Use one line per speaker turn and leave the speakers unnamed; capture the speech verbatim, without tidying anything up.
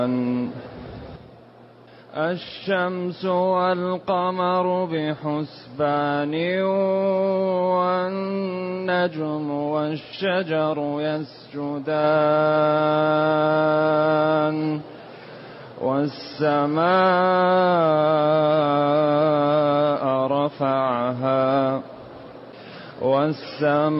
الشمس والقمر بحسبان والنجم والشجر يسجدان والسماء رفعها والسماء